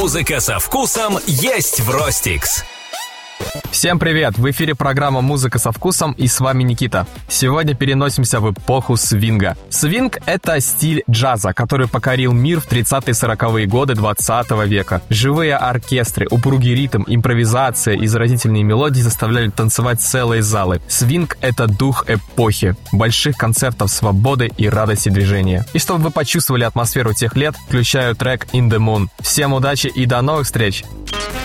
Музыка со вкусом есть в Ростикс. Всем привет! В эфире программа «Музыка со вкусом» и с вами Никита. Сегодня переносимся в эпоху свинга. Свинг — это стиль джаза, который покорил мир в 30-40-е годы 20 века. Живые оркестры, упругий ритм, импровизация и заразительные мелодии заставляли танцевать целые залы. Свинг — это дух эпохи, больших концертов свободы и радости движения. И чтобы вы почувствовали атмосферу тех лет, включаю трек «In the Moon». Всем удачи и до новых встреч!